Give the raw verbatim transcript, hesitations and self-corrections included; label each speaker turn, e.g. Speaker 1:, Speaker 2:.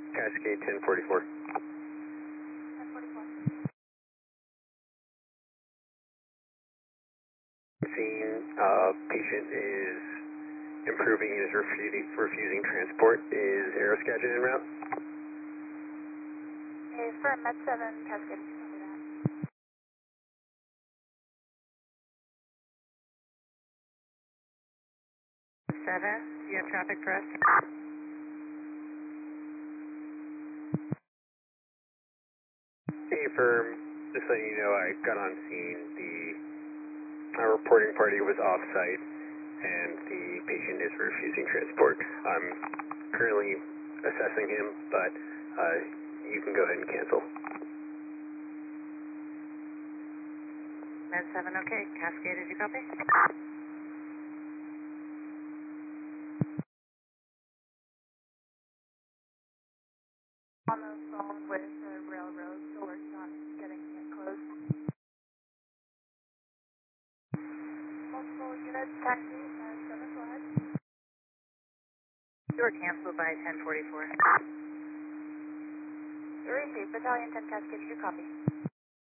Speaker 1: Cascade ten forty-four.
Speaker 2: ten forty-four.
Speaker 1: Seeing uh, patient is improving and is refusing, refusing transport. Is Aeroscadgen en route?
Speaker 2: Is for Med seven Cascade, you copy that.
Speaker 3: seven, do you have traffic for us?
Speaker 1: Hey, firm. Just letting you know, I got on scene. The our reporting party was off-site, and the patient is refusing transport. I'm currently assessing him, but uh, you can go ahead and cancel.
Speaker 3: Med seven, okay. Cascade, did you copy?
Speaker 2: On the phone with the railroad, so we're not getting it closed. Multiple units, taxi, Med seven, go ahead.
Speaker 3: You were canceled by ten forty-four.
Speaker 2: Receive, Battalion ten Cascade, did you copy?